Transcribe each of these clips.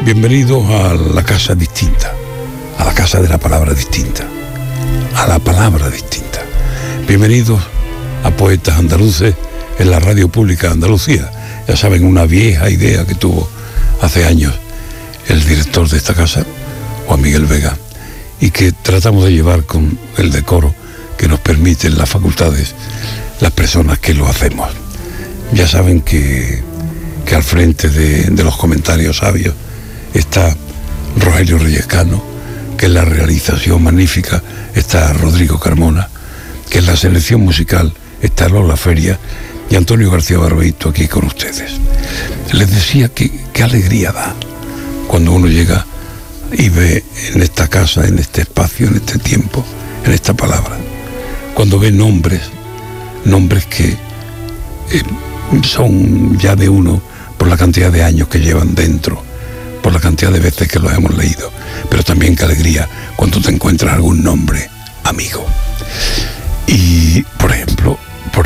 Bienvenidos a la casa distinta, a la casa de la palabra distinta, a la palabra distinta. Bienvenidos a Poetas Andaluces en la Radio Pública de Andalucía. Ya saben, una vieja idea que tuvo hace años el director de esta casa, Juan Miguel Vega, y que tratamos de llevar con el decoro que nos permiten las facultades, las personas que lo hacemos. Ya saben que al frente de los comentarios sabios está Rogelio Reyescano, que en la realización magnífica está Rodrigo Carmona, que en la selección musical está Lola Feria y Antonio García Barbeito aquí con ustedes. Les decía que qué alegría da cuando uno llega y ve en esta casa, en este espacio, en este tiempo, en esta palabra, cuando ve nombres que son ya de uno por la cantidad de años que llevan dentro, por la cantidad de veces que los hemos leído, pero también qué alegría cuando te encuentras algún nombre amigo. Y por ejemplo,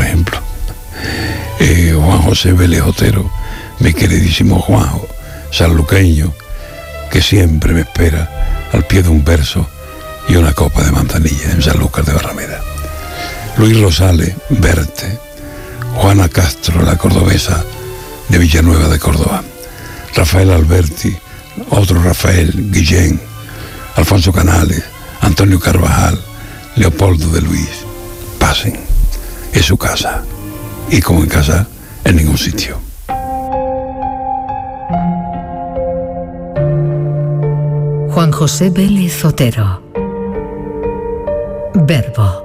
Juan José Vélez Otero, mi queridísimo Juanjo, sanluqueño, que siempre me espera al pie de un verso y una copa de manzanilla en Sanlúcar de Barrameda. Luis Rosales, Verte, Juana Castro, la cordobesa de Villanueva de Córdoba, Rafael Alberti, otro Rafael, Guillén, Alfonso Canales, Antonio Carvajal, Leopoldo de Luis. Pasen, es su casa, y como en casa, en ningún sitio. Juan José Vélez Otero. Verbo.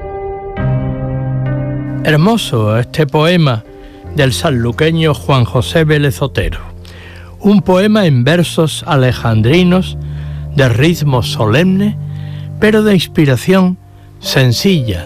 Hermoso este poema del sanluqueño Juan José Vélez Otero. Un poema en versos alejandrinos, de ritmo solemne, pero de inspiración sencilla,